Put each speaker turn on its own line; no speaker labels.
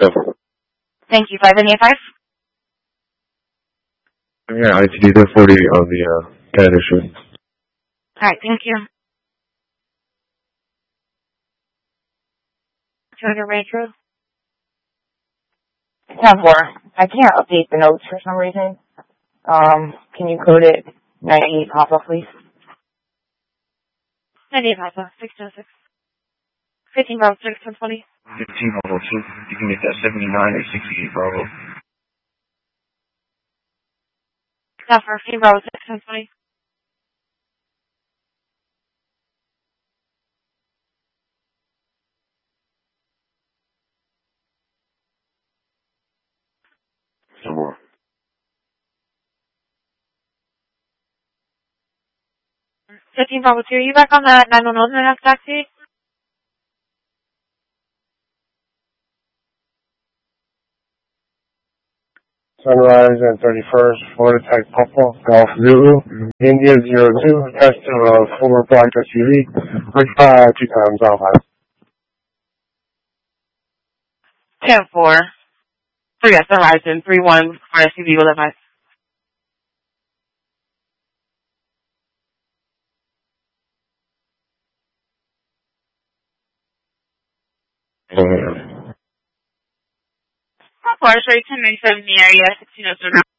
Thank you. 585?
Yeah, ITD 40 on the CAD issue.
Alright, thank you. Trigger Retro.
10-4. I can't update the notes for some reason. Can you code it 98 Papa, please?
98 Papa, 606. 15 Bravo 6, 120.
15 Bravo 2. You can make that 79 or 68 Bravo.
Stop for 15 Bravo 6, 120.
Some more.
15 Bravo 2, are you back on the 911 and taxi?
Sunrise and 31st, Florida Tech Papa, Golf Zulu, India 02, test to 4 black SUV, which 2 times off high.
10-4. 3 at Horizon, 3-1 for SUV will advise.
Florida Street, 1097 in the area, 1607.